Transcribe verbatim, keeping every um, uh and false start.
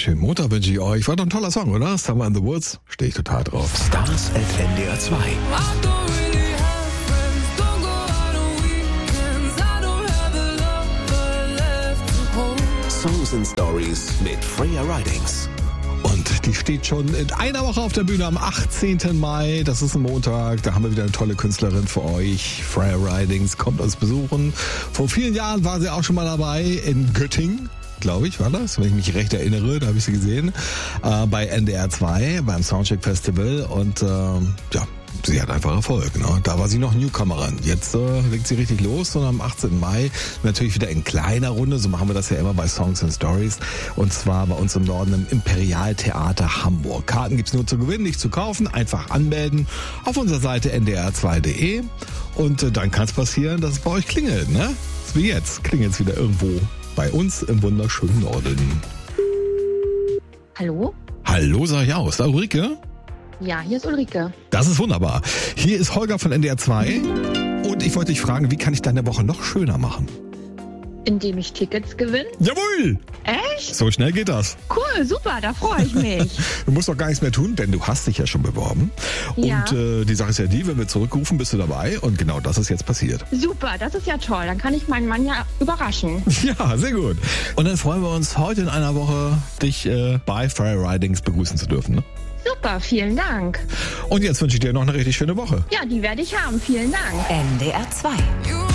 schönen Montag wünsche ich euch. War doch ein toller Song, oder? Summer in the Woods. Stehe ich total drauf. Stars at N D R zwei. Songs and Stories mit Freya Ridings. Und die steht schon in einer Woche auf der Bühne am achtzehnten Mai. Das ist ein Montag. Da haben wir wieder eine tolle Künstlerin für euch. Freya Ridings kommt uns besuchen. Vor vielen Jahren war sie auch schon mal dabei in Göttingen. Glaube ich, war das, wenn ich mich recht erinnere, da habe ich sie gesehen, äh, bei N D R zwei, beim Soundcheck Festival und äh, ja, sie hat einfach Erfolg. Ne? Da war sie noch Newcomerin. Jetzt äh, legt sie richtig los und am achtzehnten Mai natürlich wieder in kleiner Runde, so machen wir das ja immer bei Songs and Stories und zwar bei uns im Norden im Imperialtheater Hamburg. Karten gibt's nur zu gewinnen, nicht zu kaufen, einfach anmelden auf unserer Seite n d r zwei punkt d e und äh, dann kann es passieren, dass es bei euch klingelt. Ne? So wie jetzt, klingelt es wieder irgendwo bei uns im wunderschönen Norden. Hallo? Hallo, sag ich aus. Da Ulrike? Ja, hier ist Ulrike. Das ist wunderbar. Hier ist Holger von N D R zwei und ich wollte dich fragen, wie kann ich deine Woche noch schöner machen? Indem ich Tickets gewinne. Jawohl! Echt? So schnell geht das. Cool, super, da freue ich mich. Du musst doch gar nichts mehr tun, denn du hast dich ja schon beworben. Ja. Und äh, die Sache ist ja die, wenn wir zurückrufen, bist du dabei und genau das ist jetzt passiert. Super, das ist ja toll. Dann kann ich meinen Mann ja überraschen. Ja, sehr gut. Und dann freuen wir uns heute in einer Woche, dich äh, bei Freya Ridings begrüßen zu dürfen. Ne? Super, vielen Dank. Und jetzt wünsche ich dir noch eine richtig schöne Woche. Ja, die werde ich haben. Vielen Dank. N D R zwei.